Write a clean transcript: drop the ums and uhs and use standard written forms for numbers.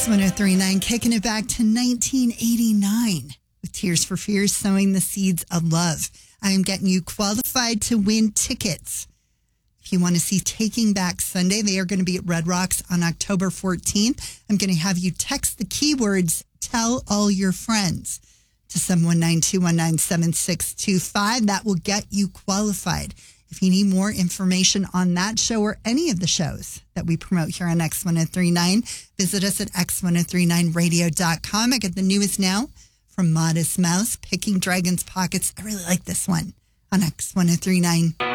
X1039, kicking it back to 1989 with Tears for Fears, sowing the seeds of love. I am getting you qualified to win tickets. If you want to see Taking Back Sunday, they are going to be at Red Rocks on October 14th. I'm going to have you text the keywords, tell all your friends, to 712-219-7625. That will get you qualified. If you need more information on that show or any of the shows that we promote here on X1039, visit us at x1039radio.com. I get the newest now from Modest Mouse, Picking Dragon's Pockets. I really like this one on X1039.